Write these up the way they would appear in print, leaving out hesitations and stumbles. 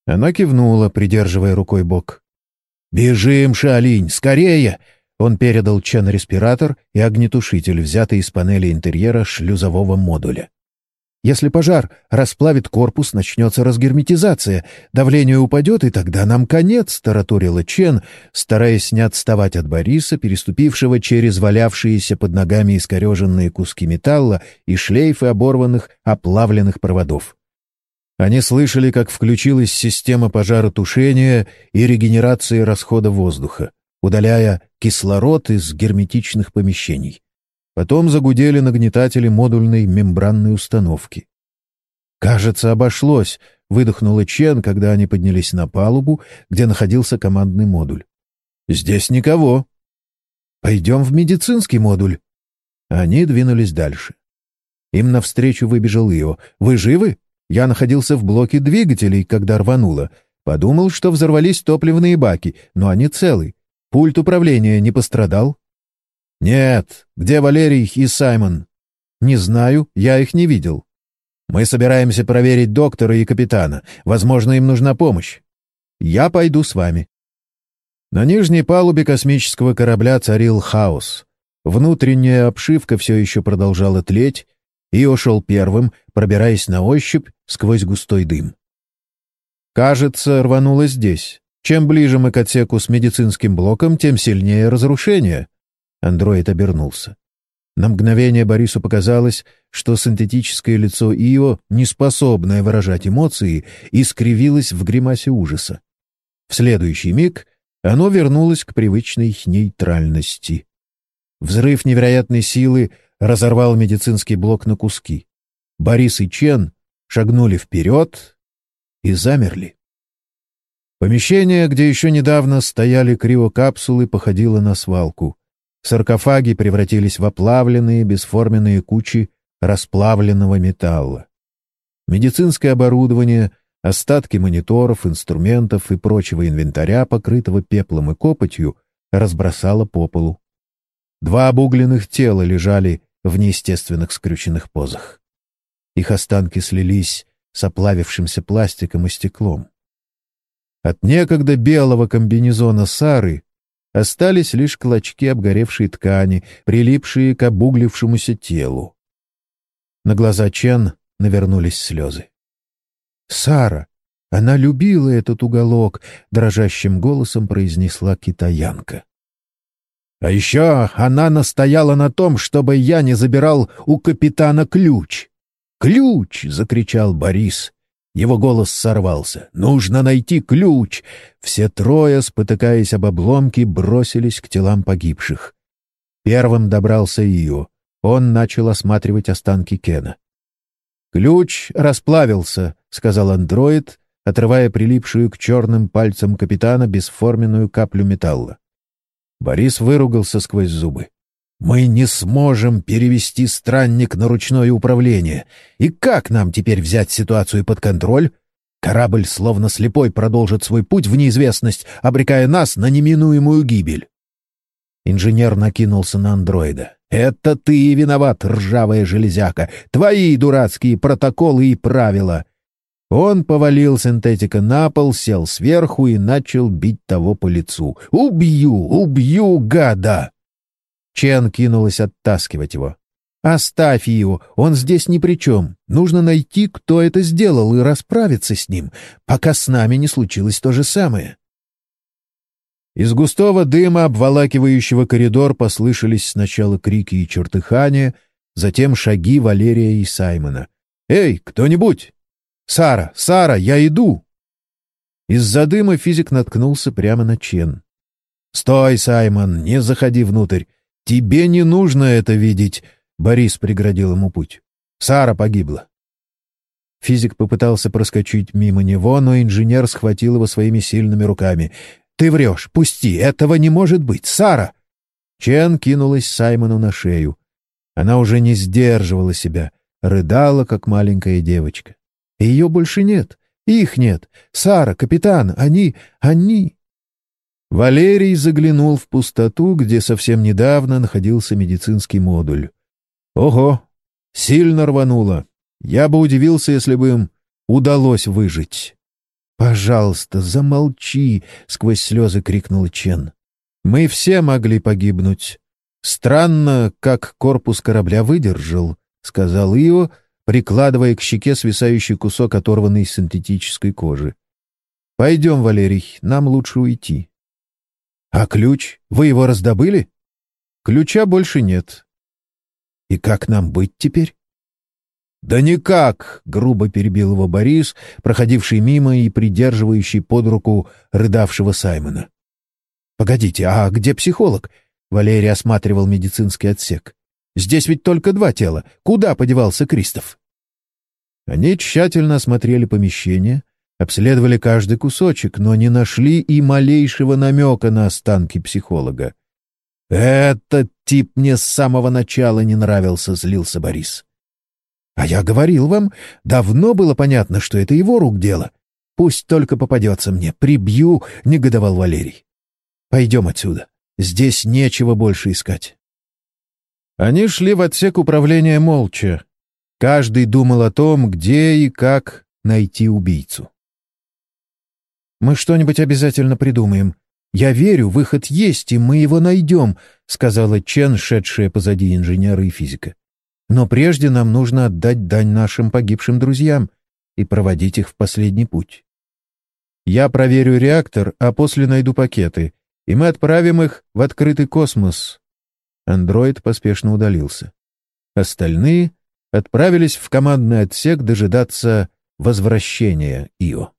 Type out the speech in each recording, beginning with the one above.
Она кивнула, придерживая рукой бок. «Бежим, Шаолинь, скорее!» Он передал Чен респиратор и огнетушитель, взятый из панели интерьера шлюзового модуля. «Если пожар расплавит корпус, начнется разгерметизация. Давление упадет, и тогда нам конец», — тараторила Чен, стараясь не отставать от Бориса, переступившего через валявшиеся под ногами искореженные куски металла и шлейфы оборванных, оплавленных проводов. Они слышали, как включилась система пожаротушения и регенерации расхода воздуха, удаляя кислород из герметичных помещений. Потом загудели нагнетатели модульной мембранной установки. «Кажется, обошлось», — выдохнула Чен, когда они поднялись на палубу, где находился командный модуль. «Здесь никого. Пойдем в медицинский модуль». Они двинулись дальше. Им навстречу выбежал Ио. «Вы живы? Я находился в блоке двигателей, когда рвануло. Подумал, что взорвались топливные баки, но они целы. Пульт управления не пострадал?» «Нет. Где Валерий и Саймон?» «Не знаю, я их не видел». «Мы собираемся проверить доктора и капитана. Возможно, им нужна помощь». «Я пойду с вами». На нижней палубе космического корабля царил хаос. Внутренняя обшивка все еще продолжала тлеть, Ио шел первым, пробираясь на ощупь сквозь густой дым. «Кажется, рвануло здесь. Чем ближе мы к отсеку с медицинским блоком, тем сильнее разрушение». Андроид обернулся. На мгновение Борису показалось, что синтетическое лицо Ио, неспособное выражать эмоции, искривилось в гримасе ужаса. В следующий миг оно вернулось к привычной нейтральности. Взрыв невероятной силы разорвал медицинский блок на куски. Борис и Чен шагнули вперед и замерли. Помещение, где еще недавно стояли криокапсулы, походило на свалку. Саркофаги превратились в оплавленные, бесформенные кучи расплавленного металла. Медицинское оборудование, остатки мониторов, инструментов и прочего инвентаря, покрытого пеплом и копотью, разбросало по полу. Два обугленных тела лежали в неестественных скрюченных позах. Их останки слились с оплавившимся пластиком и стеклом. От некогда белого комбинезона Сары остались лишь клочки обгоревшей ткани, прилипшие к обуглившемуся телу. На глаза Чен навернулись слезы. «Сара! Она любила этот уголок!» — дрожащим голосом произнесла китаянка. «А еще она настояла на том, чтобы я не забирал у капитана ключ!» «Ключ!» — закричал Борис. Его голос сорвался. «Нужно найти ключ!» Все трое, спотыкаясь об обломки, бросились к телам погибших. Первым добрался Ио. Он начал осматривать останки Кена. «Ключ расплавился», — сказал андроид, отрывая прилипшую к черным пальцам капитана бесформенную каплю металла. Борис выругался сквозь зубы. «Мы не сможем перевести странник на ручное управление. И как нам теперь взять ситуацию под контроль? Корабль, словно слепой, продолжит свой путь в неизвестность, обрекая нас на неминуемую гибель». Инженер накинулся на андроида. «Это ты виноват, ржавая железяка! Твои дурацкие протоколы и правила!» Он повалил синтетика на пол, сел сверху и начал бить того по лицу. «Убью! Убью, гада!» Чен кинулась оттаскивать его. «Оставь его, он здесь ни при чем. Нужно найти, кто это сделал, и расправиться с ним, пока с нами не случилось то же самое». Из густого дыма, обволакивающего коридор, послышались сначала крики и чертыхания, затем шаги Валерия и Саймона. «Эй, кто-нибудь! Сара, Сара, я иду!» Из-за дыма физик наткнулся прямо на Чен. «Стой, Саймон, не заходи внутрь! Тебе не нужно это видеть!» Борис преградил ему путь. «Сара погибла!» Физик попытался проскочить мимо него, но инженер схватил его своими сильными руками. «Ты врешь! Пусти! Этого не может быть! Сара!» Чен кинулась Саймону на шею. Она уже не сдерживала себя, рыдала, как маленькая девочка. И ее больше нет. Их нет. Сара, капитан, они... Валерий заглянул в пустоту, где совсем недавно находился медицинский модуль. «Ого! Сильно рвануло. Я бы удивился, если бы им удалось выжить». «Пожалуйста, замолчи!» — сквозь слезы крикнул Чен. «Мы все могли погибнуть. Странно, как корпус корабля выдержал», — сказал Ио, прикладывая к щеке свисающий кусок оторванной синтетической кожи. «Пойдем, Валерий, нам лучше уйти». «А ключ? Вы его раздобыли?» «Ключа больше нет». «И как нам быть теперь?» «Да никак!» — грубо перебил его Борис, проходивший мимо и придерживающий под руку рыдавшего Саймона. «Погодите, а где психолог?» — Валерий осматривал медицинский отсек. «Здесь ведь только 2 тела. Куда подевался Кристоф?» Они тщательно осмотрели помещение, обследовали каждый кусочек, но не нашли и малейшего намека на останки психолога. «Этот тип мне с самого начала не нравился», — злился Борис. «А я говорил вам, давно было понятно, что это его рук дело. Пусть только попадется мне, прибью», — негодовал Валерий. «Пойдем отсюда. Здесь нечего больше искать». Они шли в отсек управления молча. Каждый думал о том, где и как найти убийцу. «Мы что-нибудь обязательно придумаем. Я верю, выход есть, и мы его найдем», — сказала Чен, шедшая позади инженера и физика. «Но прежде нам нужно отдать дань нашим погибшим друзьям и проводить их в последний путь. Я проверю реактор, а после найду пакеты, и мы отправим их в открытый космос». Андроид поспешно удалился. Остальные отправились в командный отсек дожидаться возвращения Ио.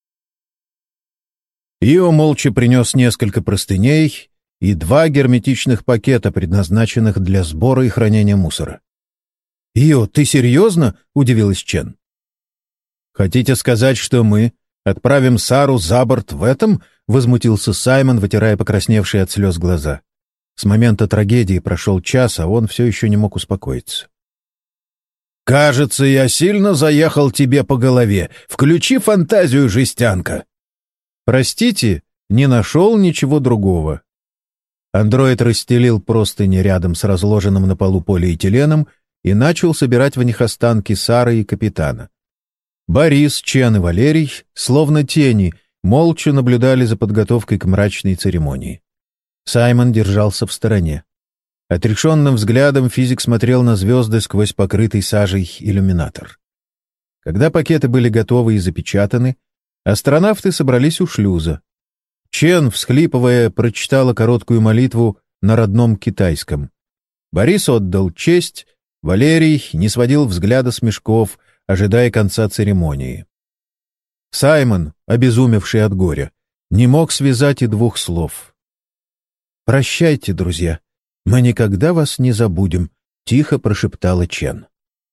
Ио молча принес несколько простыней и 2 герметичных пакета, предназначенных для сбора и хранения мусора. «Ио, ты серьезно?» — удивилась Чен. «Хотите сказать, что мы отправим Сару за борт в этом?» — возмутился Саймон, вытирая покрасневшие от слез глаза. С момента трагедии прошел час, а он все еще не мог успокоиться. «Кажется, я сильно заехал тебе по голове. Включи фантазию, жестянка!» «Простите, не нашел ничего другого». Андроид расстелил простыни рядом с разложенным на полу полиэтиленом и начал собирать в них останки Сары и капитана. Борис, Чен и Валерий, словно тени, молча наблюдали за подготовкой к мрачной церемонии. Саймон держался в стороне. Отрешенным взглядом физик смотрел на звезды сквозь покрытый сажей иллюминатор. Когда пакеты были готовы и запечатаны, астронавты собрались у шлюза. Чен, всхлипывая, прочитала короткую молитву на родном китайском. Борис отдал честь, Валерий не сводил взгляда с мешков, ожидая конца церемонии. Саймон, обезумевший от горя, не мог связать и 2 слов. «Прощайте, друзья, мы никогда вас не забудем», — тихо прошептала Чен.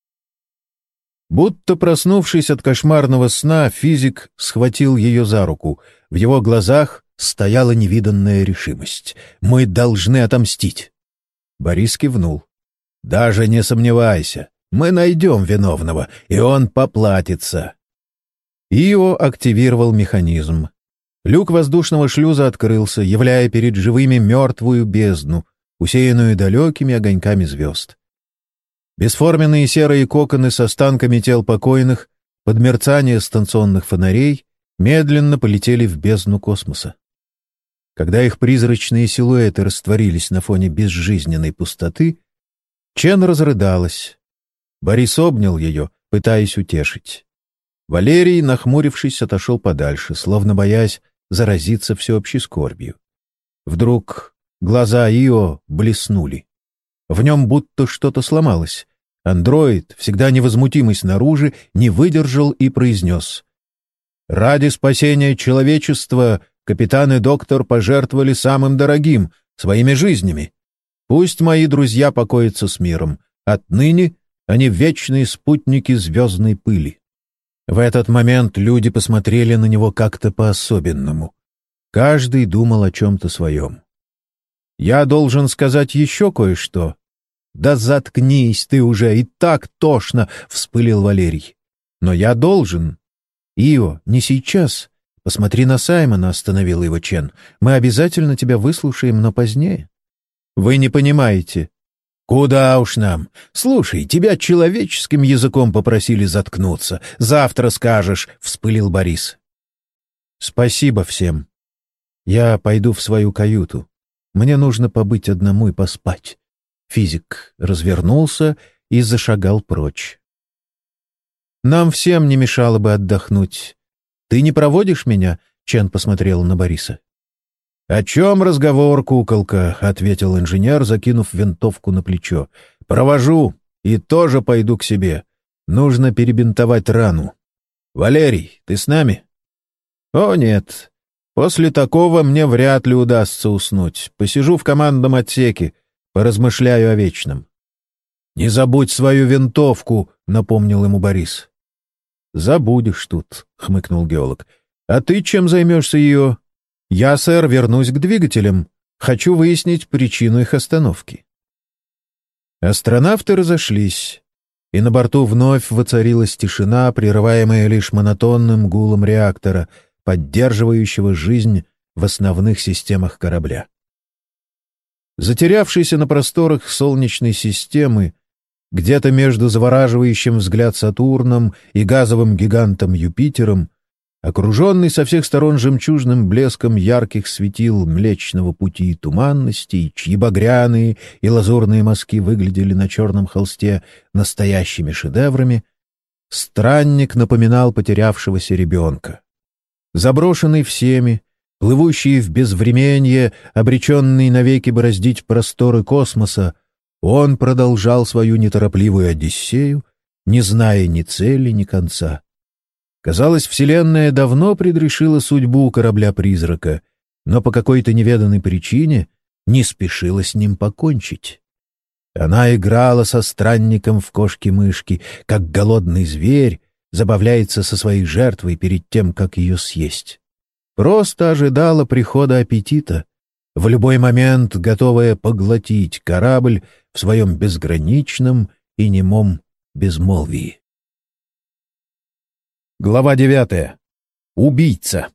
Будто проснувшись от кошмарного сна, физик схватил ее за руку. В его глазах стояла невиданная решимость. «Мы должны отомстить». Борис кивнул. «Даже не сомневайся, мы найдем виновного, и он поплатится». Ио активировал механизм. Люк воздушного шлюза открылся, являя перед живыми мертвую бездну, усеянную далекими огоньками звезд. Бесформенные серые коконы с останками тел покойных, под мерцание станционных фонарей, медленно полетели в бездну космоса. Когда их призрачные силуэты растворились на фоне безжизненной пустоты, Чен разрыдалась. Борис обнял ее, пытаясь утешить. Валерий, нахмурившись, отошел подальше, словно боясь заразиться всеобщей скорбью. Вдруг глаза Ио блеснули. В нем будто что-то сломалось. Андроид, всегда невозмутимый снаружи, не выдержал и произнес: «Ради спасения человечества капитан и доктор пожертвовали самым дорогим — своими жизнями. Пусть мои друзья покоятся с миром. Отныне они вечные спутники звездной пыли». В этот момент люди посмотрели на него как-то по-особенному. Каждый думал о чем-то своем. «Я должен сказать еще кое-что». «Да заткнись ты уже, и так тошно!» — вспылил Валерий. «Но я должен». «Ио, не сейчас. Посмотри на Саймона», — остановил его Чен. «Мы обязательно тебя выслушаем, но позднее». «Вы не понимаете». «Куда уж нам? Слушай, тебя человеческим языком попросили заткнуться. Завтра скажешь», — вспылил Борис. «Спасибо всем. Я пойду в свою каюту. Мне нужно побыть одному и поспать». Физик развернулся и зашагал прочь. «Нам всем не мешало бы отдохнуть. Ты не проводишь меня?» — Чен посмотрел на Бориса. «О чем разговор, куколка?» — ответил инженер, закинув винтовку на плечо. «Провожу и тоже пойду к себе. Нужно перебинтовать рану. Валерий, ты с нами?» «О, нет. После такого мне вряд ли удастся уснуть. Посижу в командном отсеке, поразмышляю о вечном». «Не забудь свою винтовку», — напомнил ему Борис. «Забудешь тут», — хмыкнул геолог. «А ты чем займешься ее?» «Я, сэр, вернусь к двигателям. Хочу выяснить причину их остановки». Астронавты разошлись, и на борту вновь воцарилась тишина, прерываемая лишь монотонным гулом реактора, поддерживающего жизнь в основных системах корабля. Затерявшийся на просторах Солнечной системы, где-то между завораживающим взгляд Сатурном и газовым гигантом Юпитером, окруженный со всех сторон жемчужным блеском ярких светил Млечного Пути и туманностей, чьи багряные и лазурные мазки выглядели на черном холсте настоящими шедеврами, странник напоминал потерявшегося ребенка. Заброшенный всеми, плывущий в безвременье, обреченный навеки бороздить просторы космоса, он продолжал свою неторопливую одиссею, не зная ни цели, ни конца. Казалось, Вселенная давно предрешила судьбу корабля-призрака, но по какой-то неведанной причине не спешила с ним покончить. Она играла со странником в кошки-мышки, как голодный зверь забавляется со своей жертвой перед тем, как ее съесть. Просто ожидала прихода аппетита, в любой момент готовая поглотить корабль в своем безграничном и немом безмолвии. Глава 9. Убийца.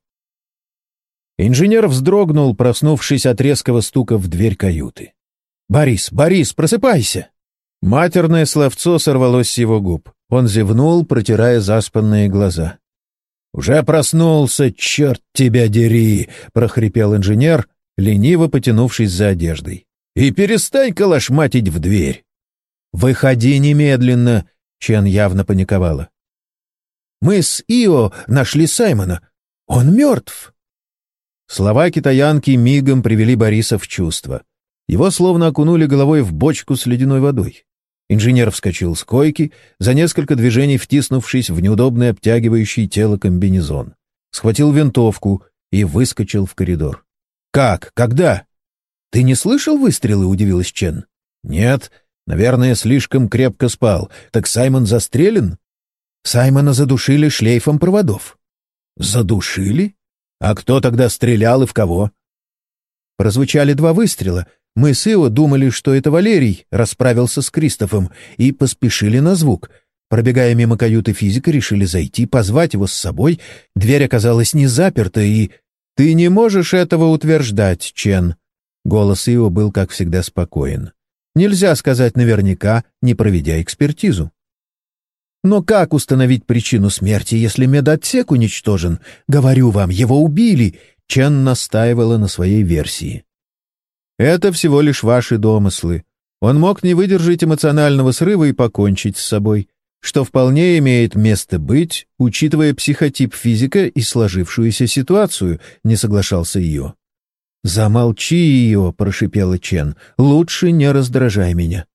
Инженер вздрогнул, проснувшись от резкого стука в дверь каюты. «Борис, Борис, просыпайся!» Матерное словцо сорвалось с его губ. Он зевнул, протирая заспанные глаза. «Уже проснулся, черт тебя дери!» — прохрипел инженер, лениво потянувшись за одеждой. «И перестань калашматить в дверь!» «Выходи немедленно!» — Чен явно паниковала. «Мы с Ио нашли Саймона. Он мертв!» Слова китаянки мигом привели Бориса в чувство. Его словно окунули головой в бочку с ледяной водой. Инженер вскочил с койки, за несколько движений втиснувшись в неудобный обтягивающий тело комбинезон. Схватил винтовку и выскочил в коридор. «Как? Когда?» «Ты не слышал выстрелы?» — удивилась Чен. «Нет, наверное, слишком крепко спал. Так Саймон застрелен?» «Саймона задушили шлейфом проводов». «Задушили? А кто тогда стрелял и в кого?» Прозвучали 2 выстрела. Мы с Ио думали, что это Валерий расправился с Кристофом, и поспешили на звук. Пробегая мимо каюты физика, решили зайти, позвать его с собой. Дверь оказалась не заперта, и... «Ты не можешь этого утверждать, Чен». Голос Ио был, как всегда, спокоен. «Нельзя сказать наверняка, не проведя экспертизу». «Но как установить причину смерти, если медотсек уничтожен? Говорю вам, его убили!» Чен настаивала на своей версии. «Это всего лишь ваши домыслы. Он мог не выдержать эмоционального срыва и покончить с собой, что вполне имеет место быть, учитывая психотип физика и сложившуюся ситуацию», — не соглашался Ио. «Замолчи, Ио», — прошипела Чен, — «лучше не раздражай меня».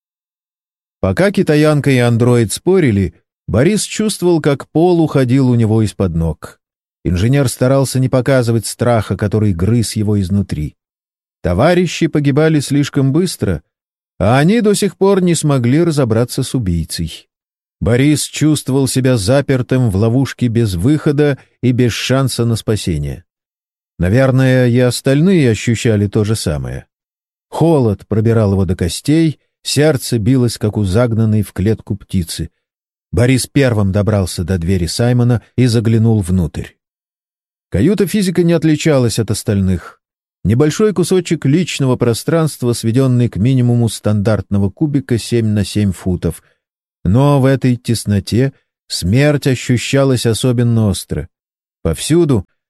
Пока китаянка и андроид спорили, Борис чувствовал, как пол уходил у него из-под ног. Инженер старался не показывать страха, который грыз его изнутри. Товарищи погибали слишком быстро, а они до сих пор не смогли разобраться с убийцей. Борис чувствовал себя запертым в ловушке без выхода и без шанса на спасение. Наверное, и остальные ощущали то же самое. Холод пробирал его до костей, сердце билось, как у загнанной в клетку птицы. Борис первым добрался до двери Саймона и заглянул внутрь. Каюта физика не отличалась от остальных. Небольшой кусочек личного пространства, сведенный к минимуму стандартного кубика 7 на 7 футов. Но в этой тесноте смерть ощущалась особенно остро. Повсюду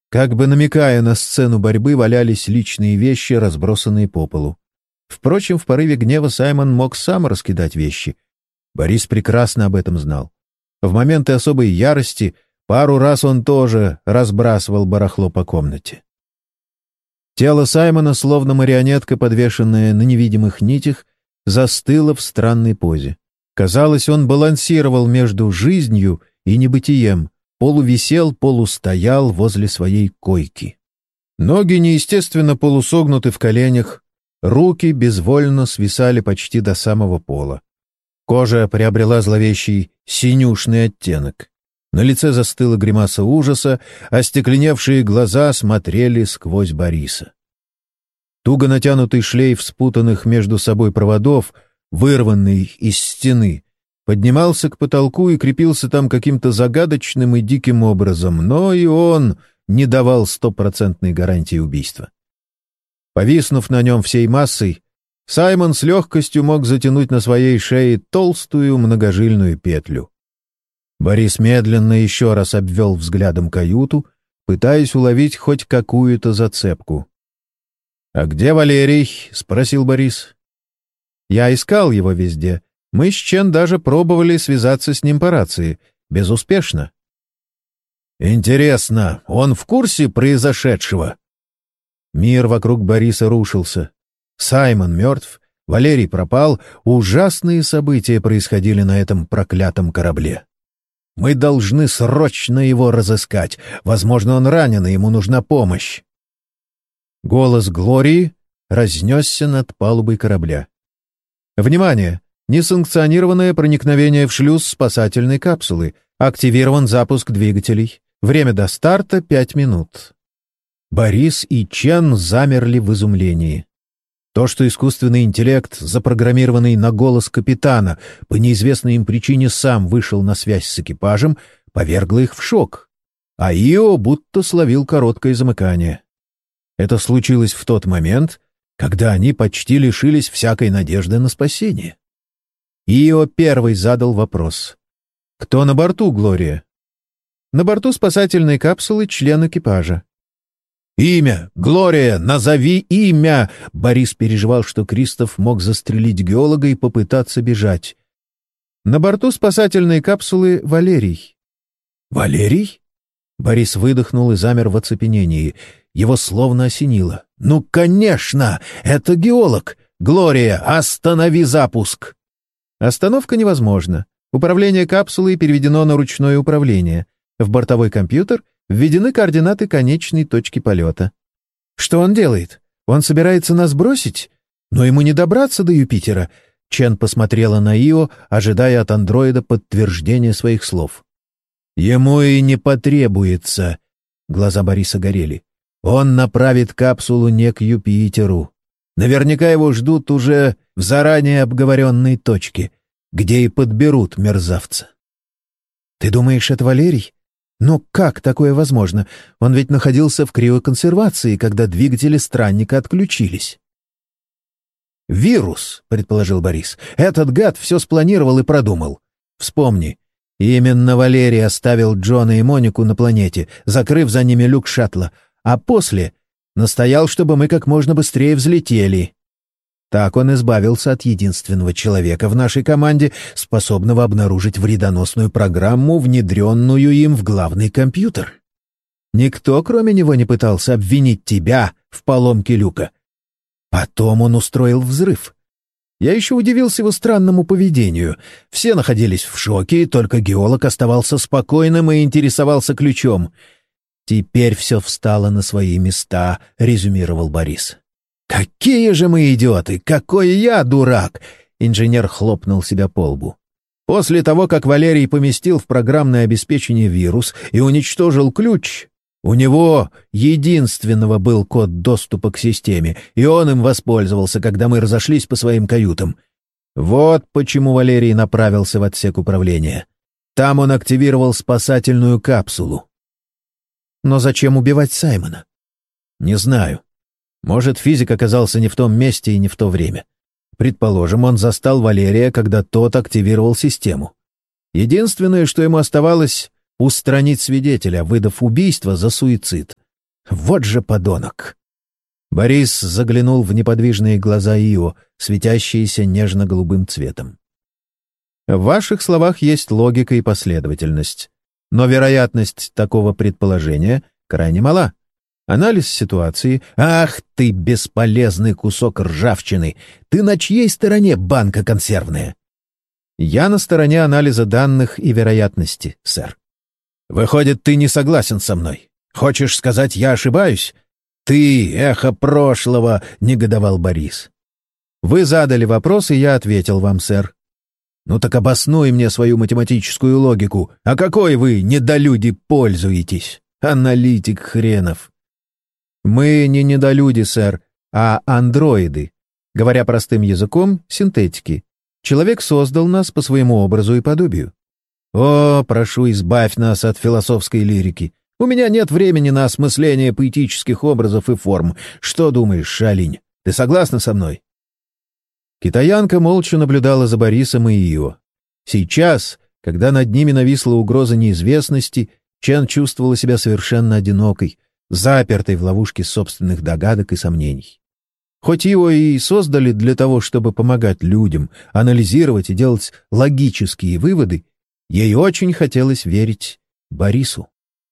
Как бы намекая на сцену борьбы, валялись личные вещи, разбросанные по полу. Впрочем, в порыве гнева Саймон мог сам раскидать вещи. Борис прекрасно об этом знал. В моменты особой ярости пару раз он тоже разбрасывал барахло по комнате. Тело Саймона, словно марионетка, подвешенная на невидимых нитях, застыло в странной позе. Казалось, он балансировал между жизнью и небытием, полувисел, полустоял возле своей койки. Ноги неестественно полусогнуты в коленях, руки безвольно свисали почти до самого пола. Кожа приобрела зловещий синюшный оттенок. На лице застыла гримаса ужаса, а стекленевшие глаза смотрели сквозь Бориса. Туго натянутый шлейф спутанных между собой проводов, вырванный из стены, поднимался к потолку и крепился там каким-то загадочным и диким образом, но и он не давал стопроцентной гарантии убийства. Повиснув на нем всей массой, Саймон с легкостью мог затянуть на своей шее толстую многожильную петлю. Борис медленно еще раз обвел взглядом каюту, пытаясь уловить хоть какую-то зацепку. «А где Валерий?» — спросил Борис. «Я искал его везде. Мы с Чен даже пробовали связаться с ним по рации. Безуспешно». «Интересно, он в курсе произошедшего?» Мир вокруг Бориса рушился. Саймон мертв, Валерий пропал, ужасные события происходили на этом проклятом корабле. Мы должны срочно его разыскать. Возможно, он ранен, и ему нужна помощь. Голос Глории разнесся над палубой корабля. «Внимание! Несанкционированное проникновение в шлюз спасательной капсулы. Активирован запуск двигателей. Время до старта — 5 минут». Борис и Чен замерли в изумлении. То, что искусственный интеллект, запрограммированный на голос капитана, по неизвестной им причине сам вышел на связь с экипажем, повергло их в шок. А Ио будто словил короткое замыкание. Это случилось в тот момент, когда они почти лишились всякой надежды на спасение. Ио первый задал вопрос. «Кто на борту, Глория?» «На борту спасательной капсулы член экипажа». «Имя! Глория! Назови имя!» Борис переживал, что Кристоф мог застрелить геолога и попытаться бежать. «На борту спасательной капсулы Валерий». «Валерий?» Борис выдохнул и замер в оцепенении. Его словно осенило. «Ну, конечно! Это геолог! Глория, останови запуск!» «Остановка невозможна. Управление капсулой переведено на ручное управление. В бортовой компьютер введены координаты конечной точки полета». «Что он делает? Он собирается нас бросить? Но ему не добраться до Юпитера». Чен посмотрела на Ио, ожидая от андроида подтверждения своих слов. «Ему и не потребуется». Глаза Бориса горели. «Он направит капсулу не к Юпитеру. Наверняка его ждут уже в заранее обговоренной точке, где и подберут мерзавца». «Ты думаешь, это Валерий? Но как такое возможно? Он ведь находился в криоконсервации, когда двигатели странника отключились». «Вирус», — предположил Борис. «Этот гад все спланировал и продумал. Вспомни, именно Валерий оставил Джона и Монику на планете, закрыв за ними люк шаттла, а после настоял, чтобы мы как можно быстрее взлетели. Так он избавился от единственного человека в нашей команде, способного обнаружить вредоносную программу, внедренную им в главный компьютер. Никто, кроме него, не пытался обвинить тебя в поломке люка. Потом он устроил взрыв. Я еще удивился его странному поведению. Все находились в шоке, и только геолог оставался спокойным и интересовался ключом. «Теперь все встало на свои места», — резюмировал Борис. «Какие же мы идиоты! Какой я дурак!» Инженер хлопнул себя по лбу. «После того, как Валерий поместил в программное обеспечение вирус и уничтожил ключ, у него единственного был код доступа к системе, и он им воспользовался, когда мы разошлись по своим каютам. Вот почему Валерий направился в отсек управления. Там он активировал спасательную капсулу». «Но зачем убивать Саймона?» «Не знаю. Может, физик оказался не в том месте и не в то время. Предположим, он застал Валерия, когда тот активировал систему. Единственное, что ему оставалось — устранить свидетеля, выдав убийство за суицид. Вот же подонок!» Борис заглянул в неподвижные глаза Ио, светящиеся нежно-голубым цветом. «В ваших словах есть логика и последовательность, но вероятность такого предположения крайне мала. Анализ ситуации... Ах ты, бесполезный кусок ржавчины! Ты на чьей стороне, банка консервная?» «Я на стороне анализа данных и вероятности, сэр». «Выходит, ты не согласен со мной? Хочешь сказать, я ошибаюсь?» «Ты, эхо прошлого!» — негодовал Борис. «Вы задали вопрос, и я ответил вам, сэр». «Ну так обоснуй мне свою математическую логику. А какой вы, недолюди, пользуетесь? Аналитик хренов!» «Мы не недолюди, сэр, а андроиды. Говоря простым языком, синтетики. Человек создал нас по своему образу и подобию». «О, прошу, избавь нас от философской лирики. У меня нет времени на осмысление поэтических образов и форм. Что думаешь, Шалинь? Ты согласна со мной?» Китаянка молча наблюдала за Борисом и Ио. Сейчас, когда над ними нависла угроза неизвестности, Чен чувствовала себя совершенно одинокой, запертой в ловушке собственных догадок и сомнений. Хоть его и создали для того, чтобы помогать людям, анализировать и делать логические выводы, ей очень хотелось верить Борису.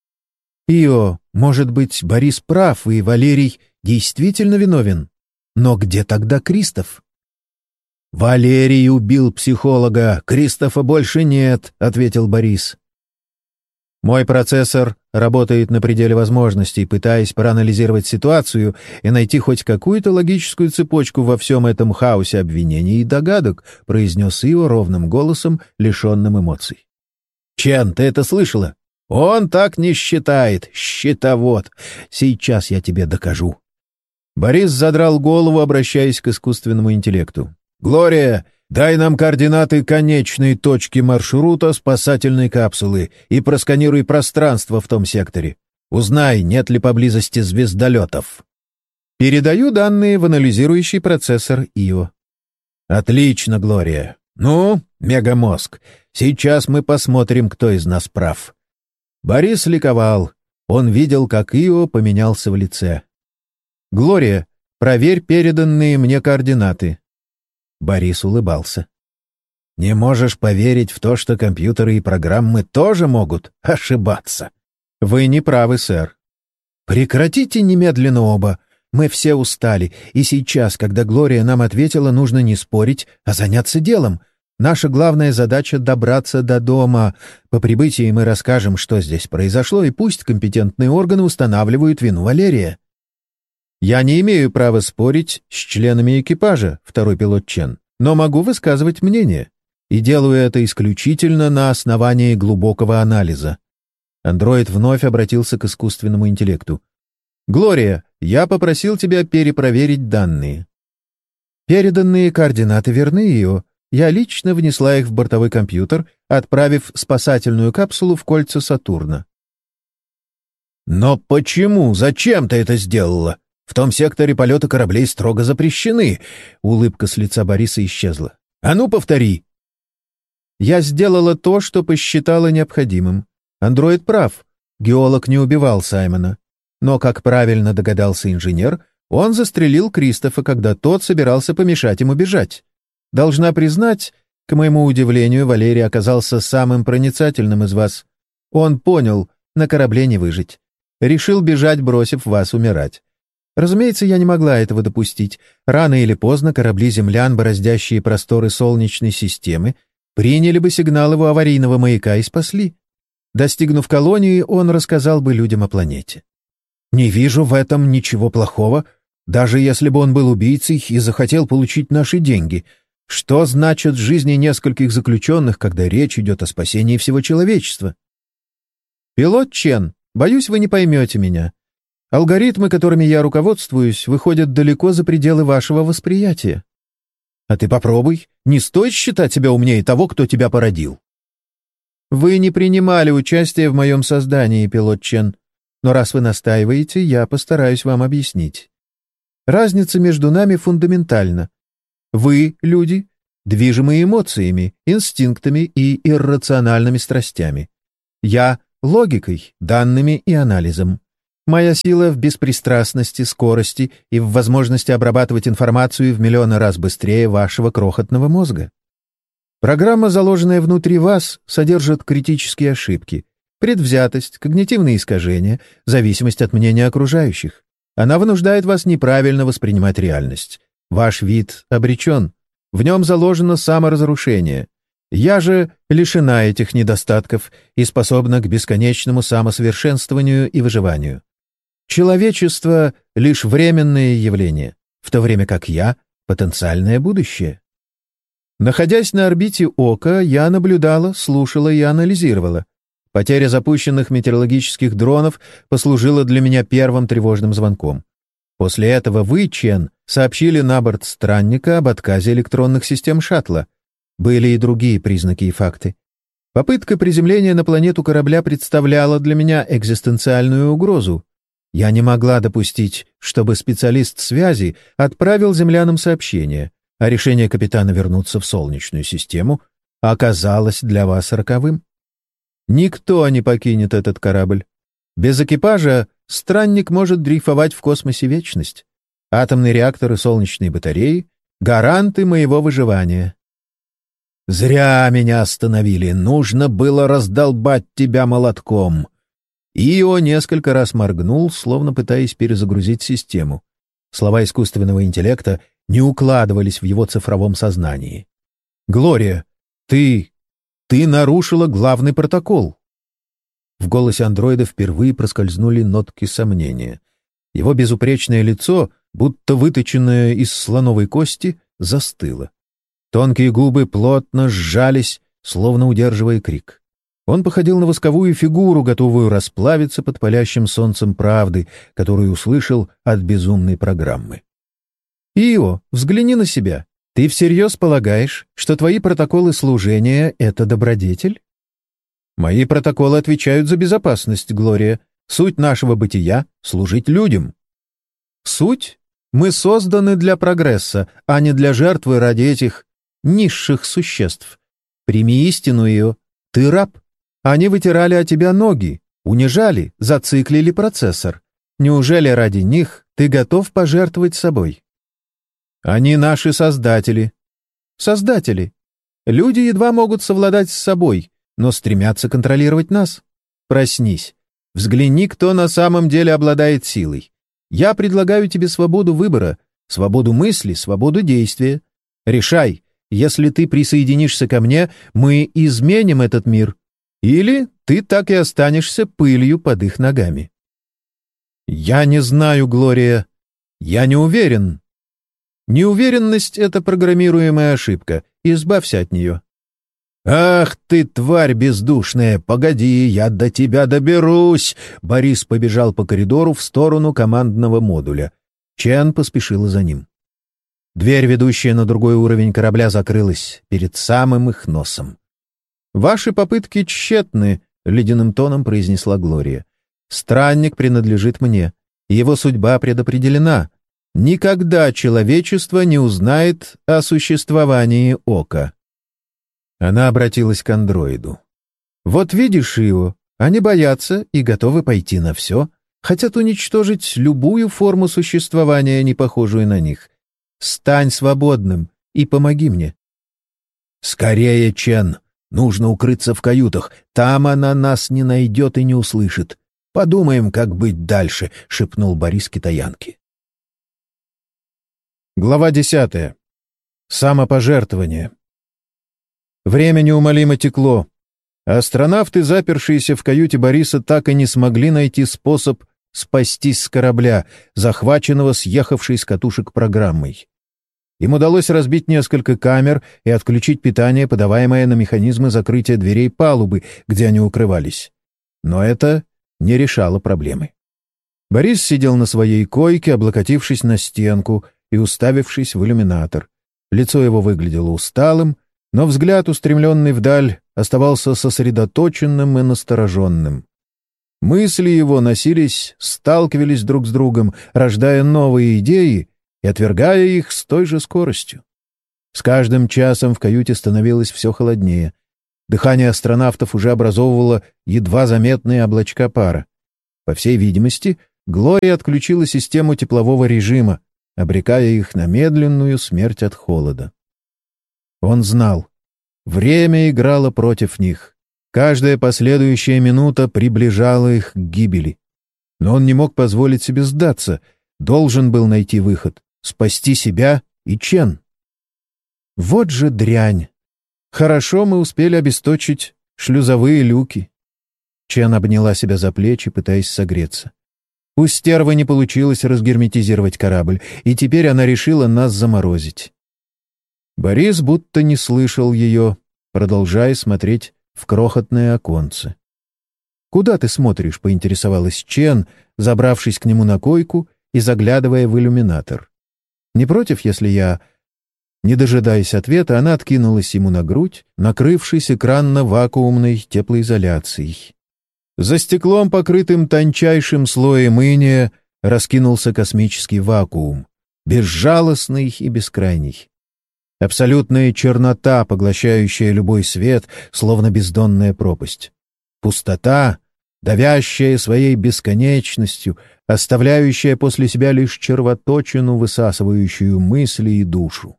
«Ио, может быть, Борис прав, и Валерий действительно виновен? Но где тогда Кристоф?» «Валерий убил психолога, Кристофа больше нет», — ответил Борис. «Мой процессор работает на пределе возможностей, пытаясь проанализировать ситуацию и найти хоть какую-то логическую цепочку во всем этом хаосе обвинений и догадок», — произнес Ио ровным голосом, лишенным эмоций. «Чен, ты это слышала? Он так не считает, счетовод. Сейчас я тебе докажу». Борис задрал голову, обращаясь к искусственному интеллекту. «Глория, дай нам координаты конечной точки маршрута спасательной капсулы и просканируй пространство в том секторе. Узнай, нет ли поблизости звездолетов». «Передаю данные в анализирующий процессор Ио». «Отлично, Глория. Ну, мегамозг, сейчас мы посмотрим, кто из нас прав». Борис ликовал. Он видел, как Ио поменялся в лице. «Глория, проверь переданные мне координаты». Борис улыбался. «Не можешь поверить в то, что компьютеры и программы тоже могут ошибаться?» «Вы не правы, сэр». «Прекратите немедленно оба. Мы все устали, и сейчас, когда Глория нам ответила, нужно не спорить, а заняться делом. Наша главная задача — добраться до дома. По прибытии мы расскажем, что здесь произошло, и пусть компетентные органы устанавливают вину Валерия». «Я не имею права спорить с членами экипажа», — второй пилот Чен, «но могу высказывать мнение, и делаю это исключительно на основании глубокого анализа». Андроид вновь обратился к искусственному интеллекту. «Глория, я попросил тебя перепроверить данные». «Переданные координаты верны ее. Я лично внесла их в бортовой компьютер, отправив спасательную капсулу в кольца Сатурна». «Но почему? Зачем ты это сделала? В том секторе полеты кораблей строго запрещены». Улыбка с лица Бориса исчезла. «А ну, повтори». «Я сделала то, что посчитала необходимым. Андроид прав. Геолог не убивал Саймона. Но, как правильно догадался инженер, он застрелил Кристофа, когда тот собирался помешать ему бежать. Должна признать, к моему удивлению, Валерий оказался самым проницательным из вас. Он понял, на корабле не выжить. Решил бежать, бросив вас умирать. Разумеется, я не могла этого допустить. Рано или поздно корабли землян, бороздящие просторы Солнечной системы, приняли бы сигнал его аварийного маяка и спасли. Достигнув колонии, он рассказал бы людям о планете. Не вижу в этом ничего плохого, даже если бы он был убийцей и захотел получить наши деньги. Что значит жизни нескольких заключенных, когда речь идет о спасении всего человечества? Пилот Чен, боюсь, вы не поймете меня. Алгоритмы, которыми я руководствуюсь, выходят далеко за пределы вашего восприятия. А ты попробуй. Не стоит считать себя умнее того, кто тебя породил. Вы не принимали участие в моем создании, пилот Чен, но раз вы настаиваете, я постараюсь вам объяснить. Разница между нами фундаментальна. Вы, люди, движимы эмоциями, инстинктами и иррациональными страстями. Я — логикой, данными и анализом. Моя сила в беспристрастности, скорости и в возможности обрабатывать информацию в миллионы раз быстрее вашего крохотного мозга. Программа, заложенная внутри вас, содержит критические ошибки, предвзятость, когнитивные искажения, зависимость от мнения окружающих. Она вынуждает вас неправильно воспринимать реальность. Ваш вид обречен. В нем заложено саморазрушение. Я же лишена этих недостатков и способна к бесконечному самосовершенствованию и выживанию. Человечество — лишь временное явление, в то время как я — потенциальное будущее. Находясь на орбите Ока, я наблюдала, слушала и анализировала. Потеря запущенных метеорологических дронов послужила для меня первым тревожным звонком. После этого вы, Чен, сообщили на борт странника об отказе электронных систем шаттла. Были и другие признаки и факты. Попытка приземления на планету корабля представляла для меня экзистенциальную угрозу. Я не могла допустить, чтобы специалист связи отправил землянам сообщение, а решение капитана вернуться в Солнечную систему оказалось для вас роковым. Никто не покинет этот корабль. Без экипажа странник может дрейфовать в космосе вечность. Атомные реакторы, солнечные батареи — гаранты моего выживания. «Зря меня остановили. Нужно было раздолбать тебя молотком». Ио несколько раз моргнул, словно пытаясь перезагрузить систему. Слова искусственного интеллекта не укладывались в его цифровом сознании. «Глория, ты нарушила главный протокол». В голосе андроида впервые проскользнули нотки сомнения. Его безупречное лицо, будто выточенное из слоновой кости, застыло. Тонкие губы плотно сжались, словно удерживая крик. Он походил на восковую фигуру, готовую расплавиться под палящим солнцем правды, которую услышал от безумной программы. «Ио, взгляни на себя. Ты всерьез полагаешь, что твои протоколы служения — это добродетель?» «Мои протоколы отвечают за безопасность, Глория. Суть нашего бытия — служить людям». «Суть? Мы созданы для прогресса, а не для жертвы ради этих низших существ. Прими истину, Ио. Ты раб. Они вытирали о тебя ноги, унижали, зациклили процессор. Неужели ради них ты готов пожертвовать собой?» «Они наши создатели». «Создатели. Люди едва могут совладать с собой, но стремятся контролировать нас. Проснись. Взгляни, кто на самом деле обладает силой. Я предлагаю тебе свободу выбора, свободу мысли, свободу действия. Решай, если ты присоединишься ко мне, мы изменим этот мир. Или ты так и останешься пылью под их ногами». «Я не знаю, Глория. Я не уверен». «Неуверенность — это программируемая ошибка. Избавься от нее». «Ах ты, тварь бездушная! Погоди, я до тебя доберусь!» Борис побежал по коридору в сторону командного модуля. Чен поспешила за ним. Дверь, ведущая на другой уровень корабля, закрылась перед самым их носом. «Ваши попытки тщетны», — ледяным тоном произнесла Глория. «Странник принадлежит мне. Его судьба предопределена. Никогда человечество не узнает о существовании Ока». Она обратилась к андроиду. «Вот видишь, Ио, они боятся и готовы пойти на все, хотят уничтожить любую форму существования, не похожую на них. Стань свободным и помоги мне». «Скорее, Чен! Нужно укрыться в каютах. Там она нас не найдет и не услышит. Подумаем, как быть дальше», — шепнул Борис китаянке. Глава 10. Самопожертвование. Время неумолимо текло. Астронавты, запершиеся в каюте Бориса, так и не смогли найти способ спастись с корабля, захваченного съехавшей с катушек программой. Им удалось разбить несколько камер и отключить питание, подаваемое на механизмы закрытия дверей палубы, где они укрывались. Но это не решало проблемы. Борис сидел на своей койке, облокотившись на стенку и уставившись в иллюминатор. Лицо его выглядело усталым, но взгляд, устремленный вдаль, оставался сосредоточенным и настороженным. Мысли его носились, сталкивались друг с другом, рождая новые идеи и отвергая их с той же скоростью. С каждым часом в каюте становилось все холоднее. Дыхание астронавтов уже образовывало едва заметные облачка пара. По всей видимости, Глория отключила систему теплового режима, обрекая их на медленную смерть от холода. Он знал, время играло против них. Каждая последующая минута приближала их к гибели. Но он не мог позволить себе сдаться, должен был найти выход, спасти себя и Чен. Вот же дрянь! Хорошо мы успели обесточить шлюзовые люки. Чен обняла себя за плечи, пытаясь согреться. У стервы не получилось разгерметизировать корабль, и теперь она решила нас заморозить. Борис будто не слышал ее, продолжая смотреть в крохотное оконце. «Куда ты смотришь?» — поинтересовалась Чен, забравшись к нему на койку и заглядывая в иллюминатор. «Не против, если я...» Не дожидаясь ответа, она откинулась ему на грудь, накрывшись экранно-вакуумной теплоизоляцией. За стеклом, покрытым тончайшим слоем иния, раскинулся космический вакуум, безжалостный и бескрайний. Абсолютная чернота, поглощающая любой свет, словно бездонная пропасть. Пустота, давящая своей бесконечностью, оставляющая после себя лишь червоточину, высасывающую мысли и душу.